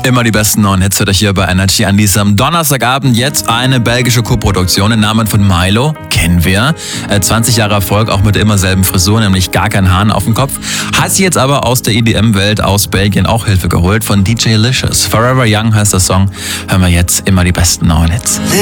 Immer die besten neuen Hits hört euch hier bei Energy an diesem Donnerstagabend. Jetzt eine belgische Koproduktion im Namen von Mylo. Kennen wir. 20 Jahre Erfolg, auch mit der immer selben Frisur, nämlich gar kein Hahn auf dem Kopf. Hat sich jetzt aber aus der EDM-Welt aus Belgien auch Hilfe geholt von DJ Licious. Forever Young heißt der Song. Hören wir jetzt immer die besten neuen Hits.